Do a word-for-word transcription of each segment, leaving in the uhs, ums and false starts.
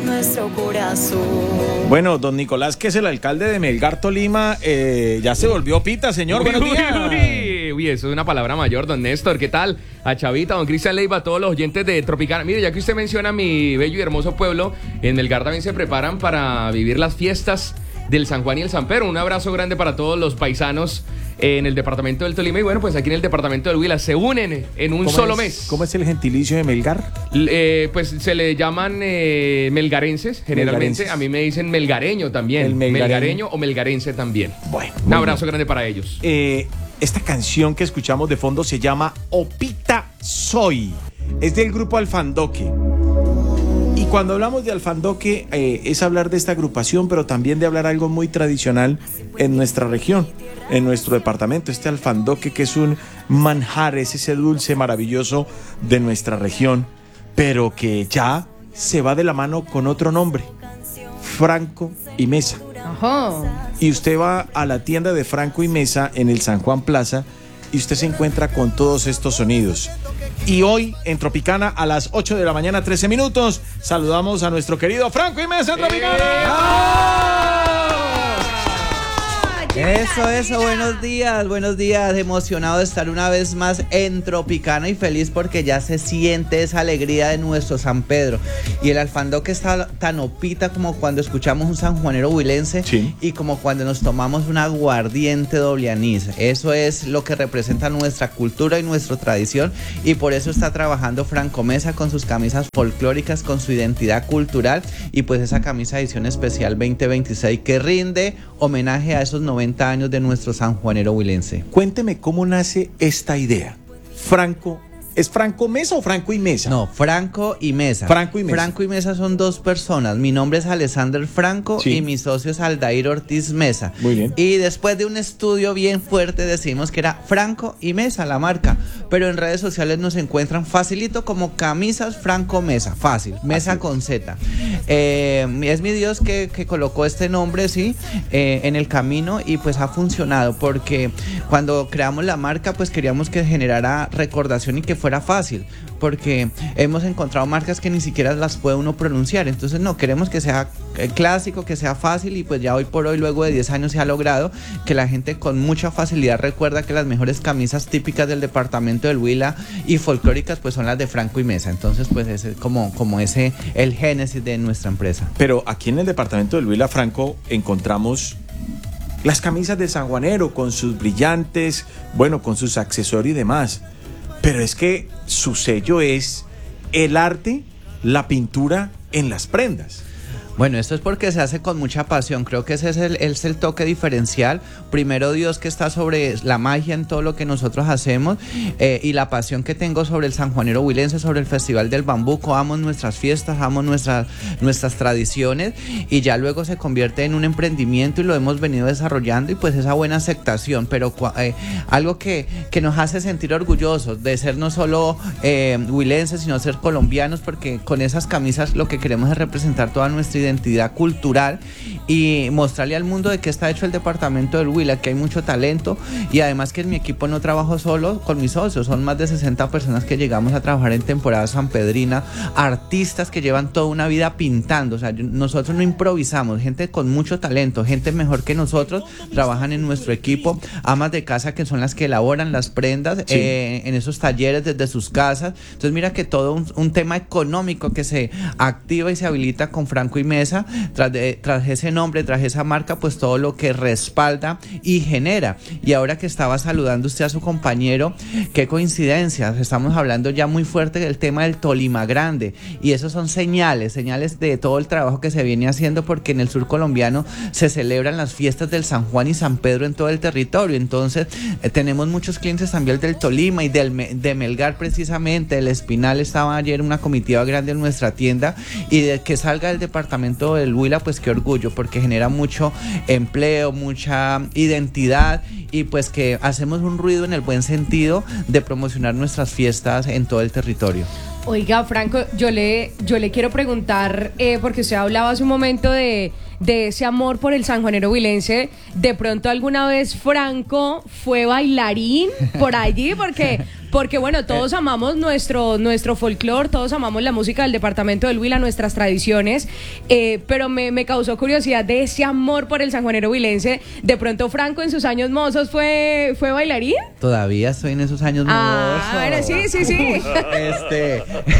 nuestro corazón. Bueno, don Nicolás, que es el alcalde de Melgar, Tolima, eh, ya se volvió pita, señor. Uy, Buenos días. uy, uy, uy, eso es una palabra mayor, don Néstor. ¿Qué tal? A Chavita, don Cristian Leiva, a todos los oyentes de Tropicana. Mire, ya que usted menciona mi bello y hermoso pueblo, en Melgar también se preparan para vivir las fiestas del San Juan y el San Pedro. Un abrazo grande para todos los paisanos en el departamento del Tolima y bueno, pues aquí en el departamento del Huila se unen en un solo es, mes. ¿Cómo es el gentilicio de Melgar? Eh, pues se le llaman eh, melgarenses, generalmente. Melgarenses. A mí me dicen melgareño también. El melgareño. melgareño o melgarense también. Bueno. Un abrazo grande para ellos. Eh, esta canción que escuchamos de fondo se llama Opita Soy. Es del grupo Alfandoque. Y cuando hablamos de Alfandoque eh, es hablar de esta agrupación, pero también de hablar algo muy tradicional en nuestra región, en nuestro departamento. Este Alfandoque, que es un manjar, es ese dulce maravilloso de nuestra región, pero que ya se va de la mano con otro nombre, Franco y Mesa. Ajá. Y usted va a la tienda de Franco y Mesa en el San Juan Plaza y usted se encuentra con todos estos sonidos. Y hoy en Tropicana a las ocho de la mañana, trece minutos, saludamos a nuestro querido Franco y Mesa en Tropicana. Eso, eso, buenos días, buenos días, emocionado de estar una vez más en Tropicana y feliz porque ya se siente esa alegría de nuestro San Pedro. Y el Alfandoque está tan opita como cuando escuchamos un sanjuanero huilense, sí, y como cuando nos tomamos un aguardiente doble anís. Eso es lo que representa nuestra cultura y nuestra tradición y por eso está trabajando Franco Mesa con sus camisas folclóricas, con su identidad cultural y pues esa camisa edición especial veinte veintiséis que rinde homenaje a esos noventa años de nuestro sanjuanero huilense. Cuénteme cómo nace esta idea. Franco, ¿es Franco Mesa o Franco y Mesa? No, Franco y Mesa. Franco y Mesa. Franco y Mesa son dos personas. Mi nombre es Alexander Franco, sí, y mi socio es Aldair Ortiz Mesa. Muy bien. Y después de un estudio bien fuerte decidimos que era Franco y Mesa la marca. Pero en redes sociales nos encuentran facilito como camisas Franco Mesa. Fácil. Mesa Así. Con Z. Eh, es mi Dios que, que colocó este nombre, sí, eh, en el camino y pues ha funcionado porque cuando creamos la marca pues queríamos que generara recordación y que fuera fácil, porque hemos encontrado marcas que ni siquiera las puede uno pronunciar, entonces no, queremos que sea clásico, que sea fácil y pues ya hoy por hoy, luego de diez años se ha logrado que la gente con mucha facilidad recuerda que las mejores camisas típicas del departamento del Huila y folclóricas pues son las de Franco y Mesa, entonces pues ese es como, como ese el génesis de nuestra empresa. Pero aquí en el departamento del Huila, Franco, encontramos las camisas de sanjuanero con sus brillantes, bueno, con sus accesorios y demás. Pero es que su sello es el arte, la pintura en las prendas. Bueno, esto es porque se hace con mucha pasión, creo que ese es el, es el toque diferencial. Primero Dios que está sobre la magia en todo lo que nosotros hacemos eh, y la pasión que tengo sobre el sanjuanero huilense, sobre el Festival del Bambuco. Amo nuestras fiestas, amo nuestras, nuestras tradiciones y ya luego se convierte en un emprendimiento y lo hemos venido desarrollando y pues esa buena aceptación, pero eh, algo que, que nos hace sentir orgullosos de ser no solo eh, huilenses sino ser colombianos, porque con esas camisas lo que queremos es representar toda nuestra identidad cultural y mostrarle al mundo de qué está hecho el departamento del Huila, que hay mucho talento y además que en mi equipo no trabajo solo con mis socios, son más de sesenta personas que llegamos a trabajar en temporada sanpedrina, artistas que llevan toda una vida pintando, o sea, nosotros no improvisamos, gente con mucho talento, gente mejor que nosotros, trabajan en nuestro equipo, amas de casa que son las que elaboran las prendas, sí, eh, en esos talleres desde sus casas, entonces mira que todo un, un tema económico que se activa y se habilita con Franco y Mesa, tras, de, tras ese nombre, tras esa marca, pues todo lo que respalda y genera. Y ahora que estaba saludando usted a su compañero, qué coincidencia, estamos hablando ya muy fuerte del tema del Tolima Grande y esos son señales, señales de todo el trabajo que se viene haciendo, porque en el sur colombiano se celebran las fiestas del San Juan y San Pedro en todo el territorio, entonces eh, tenemos muchos clientes también del Tolima y del, de Melgar precisamente, el Espinal, estaba ayer una comitiva grande en nuestra tienda y de que salga del departamento del Huila, pues qué orgullo, porque genera mucho empleo, mucha identidad y pues que hacemos un ruido en el buen sentido de promocionar nuestras fiestas en todo el territorio. Oiga, Franco, yo le, yo le quiero preguntar, eh, porque usted hablaba hace un momento de, de ese amor por el sanjuanero huilense. ¿De pronto alguna vez Franco fue bailarín por allí? Porque porque bueno, todos eh. amamos nuestro, nuestro folclore, todos amamos la música del departamento del Huila, nuestras tradiciones, eh, pero me, me causó curiosidad de ese amor por el sanjuanero huilense. De pronto Franco en sus años mozos fue, fue bailarín. Todavía estoy en esos años ah, mozos. Bueno, sí, sí, sí. Este,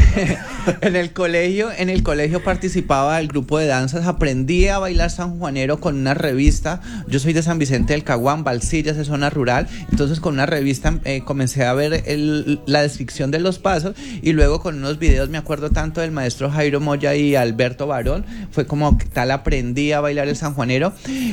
en el colegio, en el colegio participaba del grupo de danzas, aprendí a bailar sanjuanero con una revista. Yo soy de San Vicente del Caguán, Balsillas, de zona rural. Entonces con una revista eh, comencé a ver el, la descripción de los pasos y luego con unos videos, me acuerdo tanto del maestro Jairo Moya y Alberto Barón, fue como tal aprendí a bailar el sanjuanero.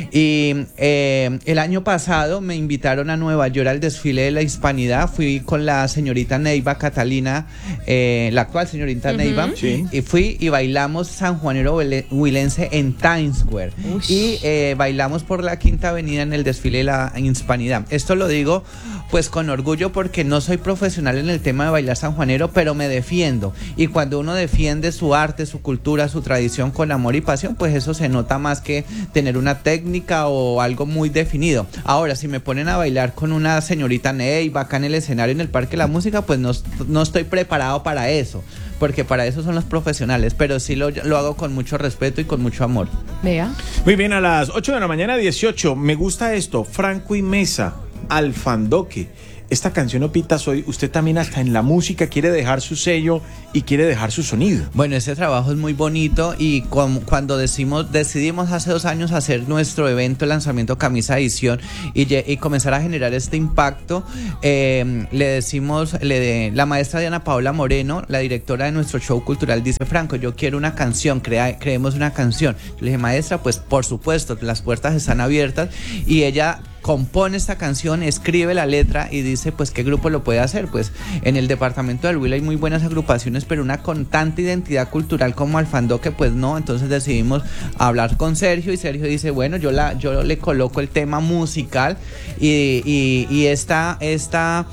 Y eh, el año pasado me invitaron a Nueva York al desfile de la Hispanidad. Fui con la señorita Neiva Catalina, eh, la actual señorita uh-huh. Neiva, sí. y fui y bailamos sanjuanero huilense en Times Square. Ush. Y eh, bailamos por la Quinta Avenida en el desfile de la Hispanidad. Esto lo digo pues con orgullo porque no soy profesional en el tema de bailar sanjuanero, pero me defiendo. Y cuando uno defiende su arte, su cultura, su tradición con amor y pasión, pues eso se nota más que tener una técnica o algo muy definido. Ahora, si me ponen a bailar con una señorita Neiva acá en el escenario en el Parque de la Música, pues no, no estoy preparado para eso, porque para eso son los profesionales, pero sí lo, lo hago con mucho respeto y con mucho amor. Vea. Muy bien, a las ocho de la mañana, dieciocho. Me gusta esto, Franco y Mesa, Alfandoque. Esta canción Opita Soy, usted también hasta en la música quiere dejar su sello y quiere dejar su sonido. Bueno, ese trabajo es muy bonito y con, cuando decimos, decidimos hace dos años hacer nuestro evento, el lanzamiento Camisa Edición y, y comenzar a generar este impacto, eh, le decimos, le de, la maestra Diana Paola Moreno, la directora de nuestro show cultural, dice: Franco, yo quiero una canción, crea, creemos una canción. Yo le dije: maestra, pues por supuesto, las puertas están abiertas, y ella compone esta canción, escribe la letra y dice pues qué grupo lo puede hacer. Pues en el departamento del Huila hay muy buenas agrupaciones, pero una con tanta identidad cultural como Alfandoque pues no. Entonces decidimos hablar con Sergio y Sergio dice: bueno, yo la yo le coloco el tema musical y, y, y esta esta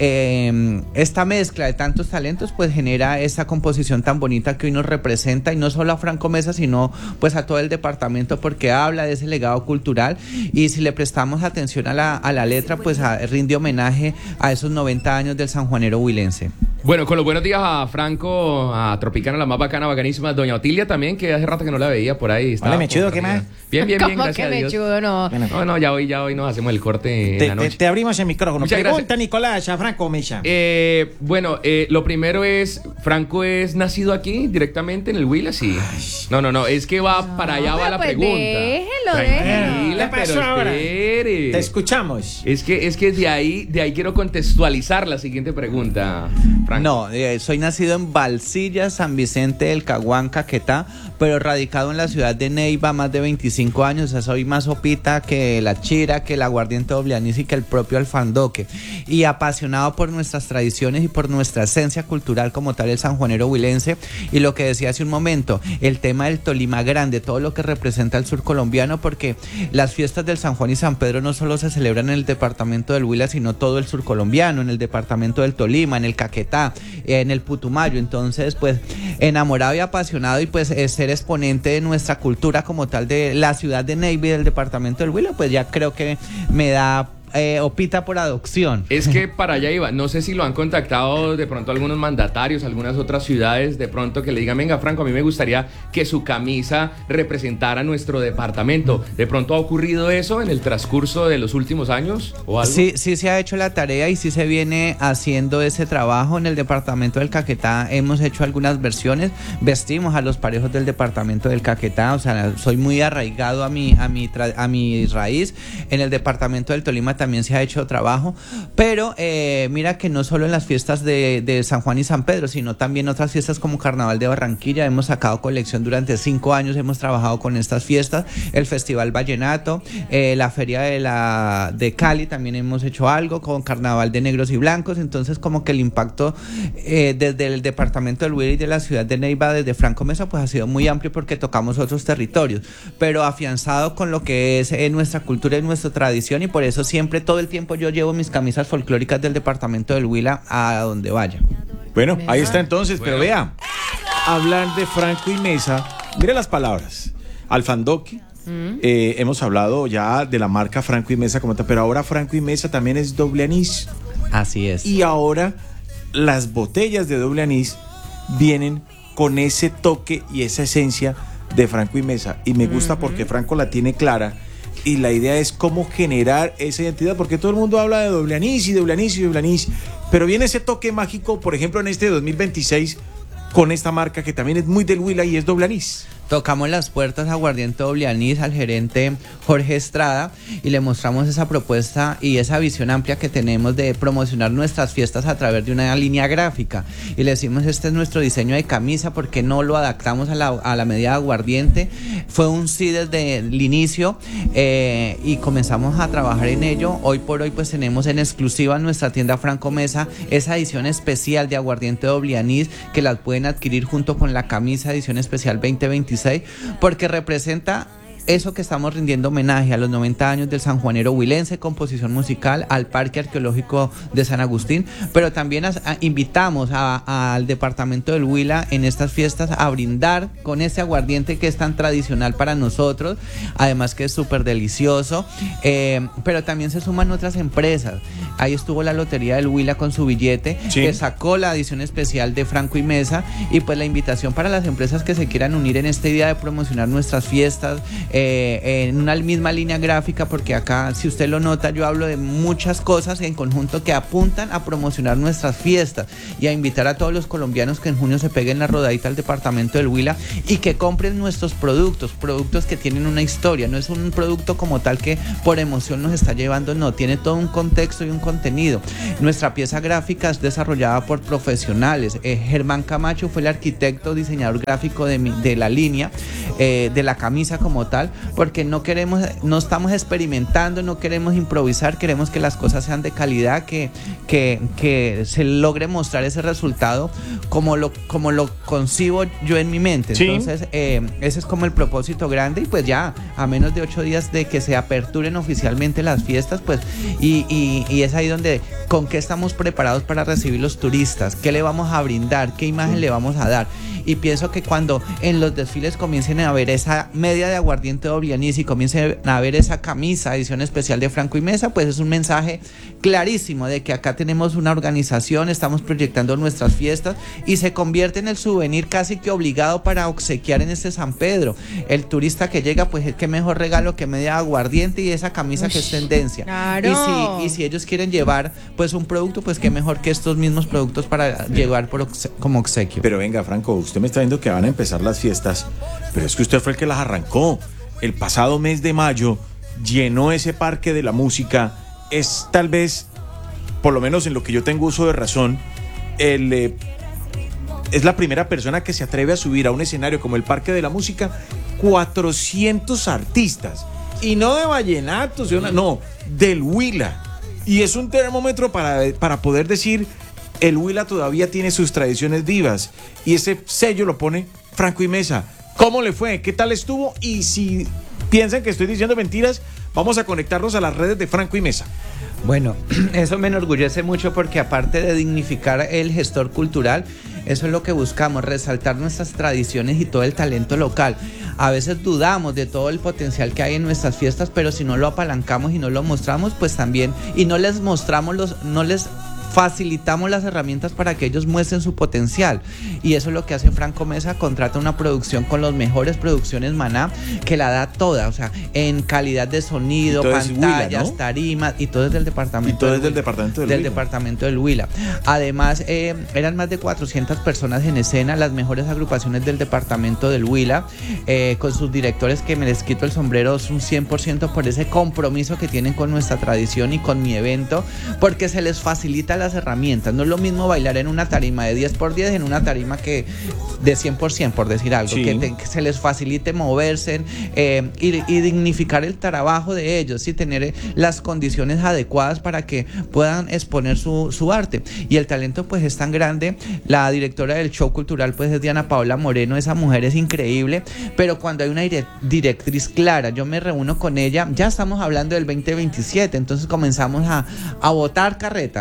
eh, esta mezcla de tantos talentos pues genera esta composición tan bonita que hoy nos representa, y no solo a Franco Mesa sino pues a todo el departamento, porque habla de ese legado cultural. Y si le prestamos atención a la, a la letra, pues a, rinde homenaje a esos noventa años del sanjuanero huilense. Bueno, con los buenos días a Franco, a Tropicana, la más bacana, bacanísima, doña Otilia también, que hace rato que no la veía por ahí. Hola, mechudo, ¿qué más? Bien, bien, bien, ¿Cómo gracias que a Dios. mechudo, no? No, no, ya hoy, ya hoy nos hacemos el corte te, en la noche. Te, te abrimos el micrófono. Muchas Pregunta, gracias. Nicolás, a Franco Mesa. Eh, bueno, eh, lo primero es, ¿Franco es nacido aquí directamente en el Huila? Sí. Ay. No, no, no, es que va no, para allá va la pues pregunta. Déjelo, déjelo. ¿Qué pasó ahora? Espere. Te escuchamos. Es que, es que de ahí, de ahí quiero contextualizar la siguiente pregunta, Franco. No, eh, soy nacido en Balsillas, San Vicente del Caguán, Caquetá, pero radicado en la ciudad de Neiva más de veinticinco años. O sea, soy más opita que la chira, que el aguardiente doble anís y que el propio Alfandoque. Y apasionado por nuestras tradiciones y por nuestra esencia cultural como tal, el sanjuanero huilense. Y lo que decía hace un momento, el tema del Tolima Grande, todo lo que representa el sur colombiano, porque las fiestas del San Juan y San Pedro no solo se celebran en el departamento del Huila, sino todo el sur colombiano, en el departamento del Tolima, en el Caquetá, en el Putumayo. Entonces, pues, enamorado y apasionado, y pues eh, ser exponente de nuestra cultura como tal de la ciudad de Neiva y del departamento del Huila, pues ya creo que me da Eh, opita por adopción. Es que para allá iba, no sé si lo han contactado de pronto algunos mandatarios, algunas otras ciudades, de pronto que le digan: venga, Franco, a mí me gustaría que su camisa representara nuestro departamento. ¿De pronto ha ocurrido eso en el transcurso de los últimos años o algo? Sí, sí se ha hecho la tarea y sí se viene haciendo ese trabajo. En el departamento del Caquetá hemos hecho algunas versiones, vestimos a los parejos del departamento del Caquetá, o sea, soy muy arraigado a mi, a mi, tra- a mi raíz. En el departamento del Tolima también se ha hecho trabajo, pero eh, mira que no solo en las fiestas de, de San Juan y San Pedro, sino también otras fiestas como Carnaval de Barranquilla. Hemos sacado colección durante cinco años, hemos trabajado con estas fiestas, el Festival Vallenato, eh, la Feria de, la, de Cali, también hemos hecho algo con Carnaval de Negros y Blancos. Entonces como que el impacto eh, desde el departamento del Huila y de la ciudad de Neiva, desde Franco Mesa, pues ha sido muy amplio porque tocamos otros territorios, pero afianzado con lo que es eh, nuestra cultura y nuestra tradición, y por eso siempre todo el tiempo yo llevo mis camisas folclóricas del departamento del Huila a donde vaya. Bueno, ¿verdad? Ahí está entonces, bueno. Pero vea, hablar de Franco y Mesa, mire las palabras, Alfandoque, mm. eh, hemos hablado ya de la marca Franco y Mesa como tal, pero ahora Franco y Mesa también es doble anís. Así es. Y ahora las botellas de doble anís vienen con ese toque y esa esencia de Franco y Mesa. Y me gusta uh-huh. porque Franco la tiene clara. Y la idea es cómo generar esa identidad, porque todo el mundo habla de doble anís y doble anís y doble anís, pero viene ese toque mágico, por ejemplo, en este dos mil veintiséis, con esta marca que también es muy del Huila y es doble anís. Tocamos las puertas a Aguardiente Doble Anís, al gerente Jorge Estrada, y le mostramos esa propuesta y esa visión amplia que tenemos de promocionar nuestras fiestas a través de una línea gráfica. Y le decimos, este es nuestro diseño de camisa, ¿por qué no lo adaptamos a la, a la medida de Aguardiente? Fue un sí desde el inicio eh, y comenzamos a trabajar en ello. Hoy por hoy pues tenemos en exclusiva en nuestra tienda Franco Mesa esa edición especial de Aguardiente Doble Anís, que las pueden adquirir junto con la camisa edición especial veinte veintiséis, porque representa eso que estamos rindiendo homenaje a los noventa años del sanjuanero huilense, composición musical, al Parque Arqueológico de San Agustín, pero también a, a, invitamos a, al departamento del Huila en estas fiestas a brindar con ese aguardiente que es tan tradicional para nosotros, además que es súper delicioso, eh, pero también se suman otras empresas. Ahí estuvo la Lotería del Huila con su billete, sí, que sacó la edición especial de Franco y Mesa, y pues la invitación para las empresas que se quieran unir en esta idea de promocionar nuestras fiestas, Eh, en una misma línea gráfica, porque acá, si usted lo nota, yo hablo de muchas cosas en conjunto que apuntan a promocionar nuestras fiestas y a invitar a todos los colombianos que en junio se peguen la rodadita al departamento del Huila y que compren nuestros productos, productos que tienen una historia. No es un producto como tal que por emoción nos está llevando, no, tiene todo un contexto y un contenido. Nuestra pieza gráfica es desarrollada por profesionales. eh, Germán Camacho fue el arquitecto, diseñador gráfico de, mi, de la línea, eh, de la camisa como tal, porque no queremos, no estamos experimentando, no queremos improvisar, queremos que las cosas sean de calidad, que, que, que se logre mostrar ese resultado como lo, como lo concibo yo en mi mente. Sí. Entonces eh, ese es como el propósito grande, y pues ya a menos de ocho días de que se aperturen oficialmente las fiestas, pues y, y, y es ahí donde con qué estamos preparados para recibir los turistas, qué le vamos a brindar, qué imagen sí. le vamos a dar. Y pienso que cuando en los desfiles comiencen a ver esa media de aguardiente doble anís y comiencen a ver esa camisa edición especial de Franco y Mesa, pues es un mensaje clarísimo de que acá tenemos una organización, estamos proyectando nuestras fiestas, y se convierte en el souvenir casi que obligado para obsequiar en este San Pedro. El turista que llega, pues qué mejor regalo que media aguardiente y esa camisa Uy, que es tendencia. Claro. Y si, y si ellos quieren llevar pues un producto, pues qué mejor que estos mismos productos para llevar por obse- como obsequio. Pero venga, Franco, usted me está diciendo que van a empezar las fiestas, pero es que usted fue el que las arrancó. El pasado mes de mayo llenó ese Parque de la Música. Es tal vez, por lo menos en lo que yo tengo uso de razón, el, eh, es la primera persona que se atreve a subir a un escenario como el Parque de la Música cuatrocientos artistas, y no de vallenatos, no, del Huila. Y es un termómetro para, para poder decir, el Huila todavía tiene sus tradiciones vivas, y ese sello lo pone Franco y Mesa. ¿Cómo le fue? ¿Qué tal estuvo? Y si piensan que estoy diciendo mentiras, vamos a conectarnos a las redes de Franco y Mesa. Bueno, eso me enorgullece mucho, porque aparte de dignificar el gestor cultural, eso es lo que buscamos, resaltar nuestras tradiciones y todo el talento local. A veces dudamos de todo el potencial que hay en nuestras fiestas, pero si no lo apalancamos y no lo mostramos, pues también, y no les mostramos los, no les facilitamos las herramientas para que ellos muestren su potencial. Y eso es lo que hace Franco Mesa, contrata una producción con los mejores producciones Maná, que la da toda, o sea, en calidad de sonido, pantallas, Huila, ¿no? tarimas, y todo es del departamento. Y todo es del departamento del, del Huila. departamento del Huila. Además, eh, eran más de cuatrocientas personas en escena, las mejores agrupaciones del departamento del Huila, eh, con sus directores, que me les quito el sombrero un cien por ciento por ese compromiso que tienen con nuestra tradición y con mi evento, porque se les facilita las herramientas. No es lo mismo bailar en una tarima de diez por diez en una tarima que de cien por ciento, por decir algo, sí. que, te, que se les facilite moverse eh, y, y dignificar el trabajo de ellos, y tener las condiciones adecuadas para que puedan exponer su, su arte. Y el talento pues es tan grande. La directora del show cultural pues es Diana Paola Moreno. Esa mujer es increíble, pero cuando hay una directriz clara, yo me reúno con ella, ya estamos hablando del veinte veintisiete, entonces comenzamos a, a botar carreta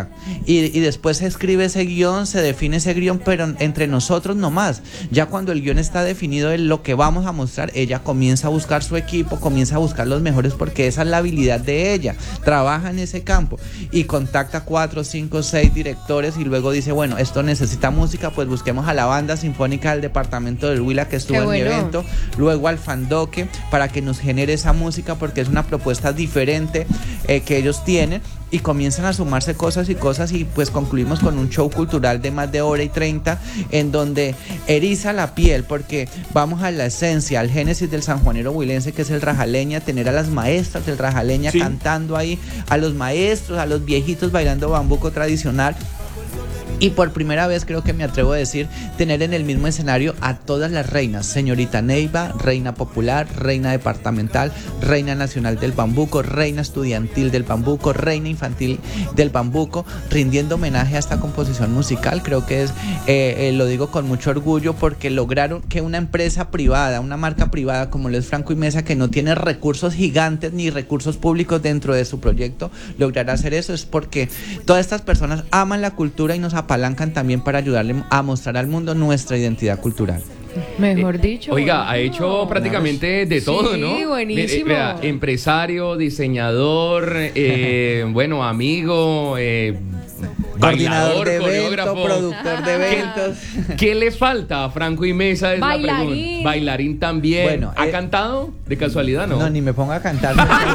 y, y después se escribe ese guión, se define ese guión, pero entre nosotros nomás. Ya cuando el guión está definido de lo que vamos a mostrar, ella comienza a buscar su equipo, comienza a buscar los mejores porque esa es la habilidad de ella, trabaja en ese campo y contacta cuatro, cinco, seis directores y luego dice, bueno, esto necesita música, pues busquemos a la banda sinfónica del departamento del Huila que estuvo Qué en bueno. mi evento, luego al Fandoque para que nos genere esa música porque es una propuesta diferente eh, que ellos tienen y comienzan a sumarse cosas y cosas y pues concluimos con un show cultural de más de hora y treinta en donde eriza la piel porque vamos a la esencia, al génesis del sanjuanero huilense que es el rajaleña, tener a las maestras del rajaleña Sí. cantando ahí, a los maestros, a los viejitos bailando bambuco tradicional. Y por primera vez creo que me atrevo a decir tener en el mismo escenario a todas las reinas, señorita Neiva, reina popular, reina departamental, reina nacional del bambuco, reina estudiantil del bambuco, reina infantil del bambuco, rindiendo homenaje a esta composición musical. Creo que es, eh, eh, lo digo con mucho orgullo porque lograron que una empresa privada, una marca privada como lo es Franco y Mesa, que no tiene recursos gigantes ni recursos públicos dentro de su proyecto, logrará hacer eso. Es porque todas estas personas aman la cultura y nos apalancan también para ayudarle a mostrar al mundo nuestra identidad cultural. Mejor dicho. Oiga, ha hecho prácticamente de todo, Sí, ¿no? buenísimo. Eh, vea, empresario, diseñador, eh, bueno, amigo, eh, Coordinador bailador, de evento, coreógrafo. productor de eventos. ¿Qué le falta a Franco y Mesa? Es Bailarín. la pregunta. Bailarín también. Bueno, ¿Ha eh, cantado? De casualidad, ¿no? No, ni me ponga a cantar.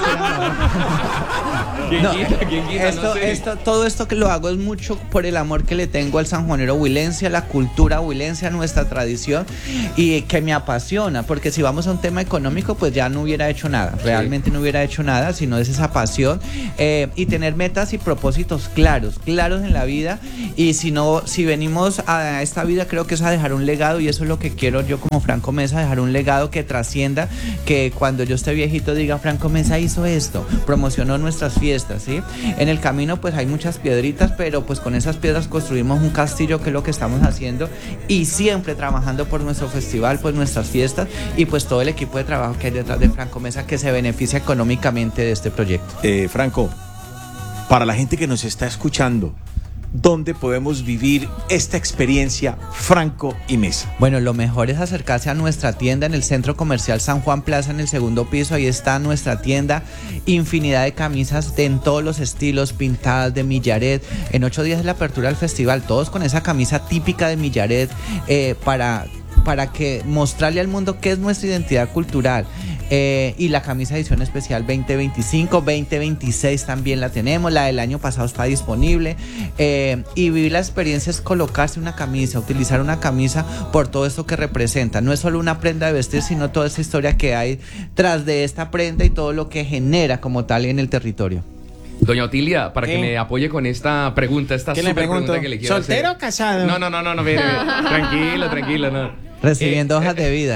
¿Quién No, quita? ¿Quién quita? esto, No sé. esto, todo esto que lo hago es mucho por el amor que le tengo al sanjuanero huilense, a la cultura huilense, a nuestra tradición y que me apasiona, porque si vamos a un tema económico pues ya no hubiera hecho nada, realmente no hubiera hecho nada, sino es esa pasión eh, y tener metas y propósitos claros, claros en la vida y si no, si venimos a esta vida creo que es a dejar un legado y eso es lo que quiero yo como Franco Mesa, dejar un legado que trascienda, que cuando yo esté viejito diga Franco Mesa hizo esto, promocionó nuestras fiestas, ¿sí? En el camino pues hay muchas piedritas, pero pues con esas piedras construimos un castillo que es lo que estamos haciendo y siempre trabajando por nuestro festival, pues nuestras fiestas y pues todo el equipo de trabajo que hay detrás de Franco Mesa que se beneficia económicamente de este proyecto. Eh, Franco, para la gente que nos está escuchando, ¿dónde podemos vivir esta experiencia Franco y Mesa? Bueno, lo mejor es acercarse a nuestra tienda en el Centro Comercial San Juan Plaza en el segundo piso. Ahí está nuestra tienda, infinidad de camisas de en todos los estilos, pintadas de Millaret. En ocho días de la apertura del festival, todos con esa camisa típica de Millaret eh, para, para que mostrarle al mundo qué es nuestra identidad cultural. Eh, y la camisa edición especial veinte veinticinco, veinte veintiséis también la tenemos, la del año pasado está disponible eh, y vivir la experiencia es colocarse una camisa, utilizar una camisa por todo esto que representa, no es solo una prenda de vestir sino toda esa historia que hay tras de esta prenda y todo lo que genera como tal en el territorio. Doña Otilia, para ¿Qué? que me apoye con esta pregunta, esta ¿Qué le súper pregunto? pregunta que le quiero ¿Soltero hacer. o casado? No, no, no, no, no, mire, tranquilo, tranquilo, no. Recibiendo Eh, hojas de vida.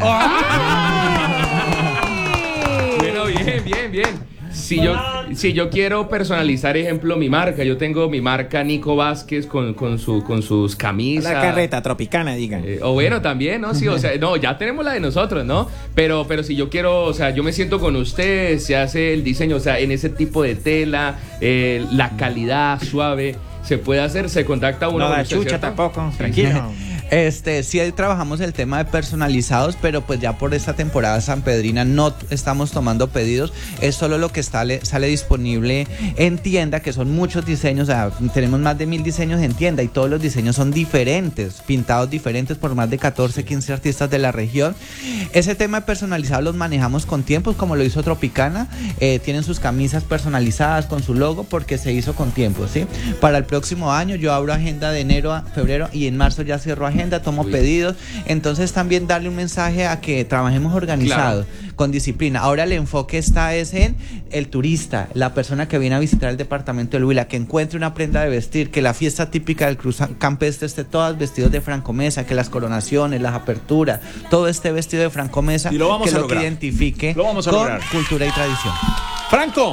Bueno, bien, bien, bien. Si yo, si yo quiero personalizar, ejemplo, mi marca, yo tengo mi marca Nico Vázquez con, con, su, con sus camisas. La carreta tropicana, digan. Eh, o bueno, también, ¿no? Sí, o sea, no, ya tenemos la de nosotros, ¿no? Pero, pero si yo quiero, o sea, yo me siento con usted, se hace el diseño, o sea, en ese tipo de tela, eh, la calidad suave, se puede hacer, se contacta uno No con da usted, chucha ¿cierto? tampoco, tranquilo. Este, sí ahí trabajamos el tema de personalizados, pero pues ya por esta temporada sanpedrina no t- estamos tomando pedidos, es solo lo que sale, sale disponible en tienda, que son muchos diseños, o sea, tenemos más de mil diseños en tienda y todos los diseños son diferentes, pintados diferentes por más de catorce, quince artistas de la región. Ese tema de personalizados los manejamos con tiempos, como lo hizo Tropicana, eh, tienen sus camisas personalizadas con su logo porque se hizo con tiempos, ¿sí? Para el próximo año yo abro agenda de enero a febrero y en marzo ya cierro agenda. Tomo Uy. pedidos, entonces también darle un mensaje a que trabajemos organizados, claro, con disciplina. Ahora el enfoque está es en el turista, la persona que viene a visitar el departamento del Huila, que encuentre una prenda de vestir, que la fiesta típica del Cruz Campestre esté todas vestidos de Franco Mesa, que las coronaciones, las aperturas, todo esté vestido de Franco Mesa, Y lo vamos que a lo lograr. que identifique Lo vamos a con lograr. cultura y tradición. Franco,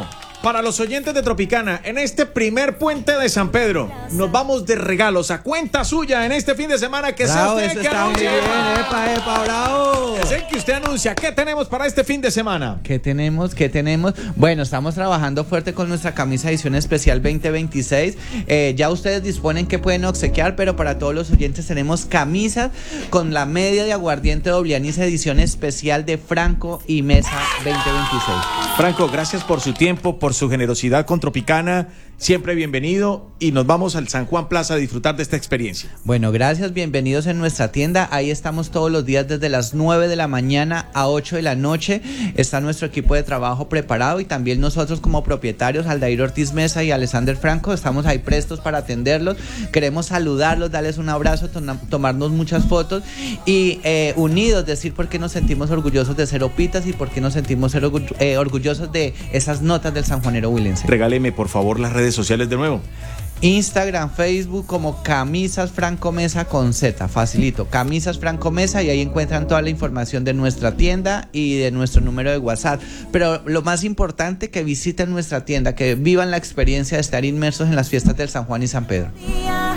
para los oyentes de Tropicana, en este primer puente de San Pedro, nos vamos de regalos a cuenta suya en este fin de semana. Que Bravo, sea usted eso que está muy anuncie. bien, epa, epa, bravo. Que sea que usted anuncia. ¿Qué tenemos para este fin de semana? ¿Qué tenemos? ¿Qué tenemos? Bueno, estamos trabajando fuerte con nuestra camisa edición especial veinte veintiséis. Eh, ya ustedes disponen que pueden obsequiar, pero para todos los oyentes tenemos camisas con la media de aguardiente doble anís edición especial de Franco y Mesa veinte veintiséis. Franco, gracias por su tiempo, por su generosidad con Tropicana. Siempre bienvenido y nos vamos al San Juan Plaza a disfrutar de esta experiencia. Bueno, gracias, bienvenidos en nuestra tienda. Ahí estamos todos los días desde las nueve de la mañana a ocho de la noche. Está nuestro equipo de trabajo preparado y también nosotros como propietarios, Aldair Ortiz Mesa y Alexander Franco, estamos ahí prestos para atenderlos. Queremos saludarlos, darles un abrazo, to- tomarnos muchas fotos y eh, unidos decir por qué nos sentimos orgullosos de ser Opitas y por qué nos sentimos ser orgu- eh, orgullosos de esas notas del sanjuanero huilense. Regáleme por favor las redes sociales de nuevo. Instagram, Facebook como Camisas Franco Mesa con Z, facilito, Camisas Franco Mesa, y ahí encuentran toda la información de nuestra tienda y de nuestro número de WhatsApp. Pero lo más importante, que visiten nuestra tienda, que vivan la experiencia de estar inmersos en las fiestas del San Juan y San Pedro.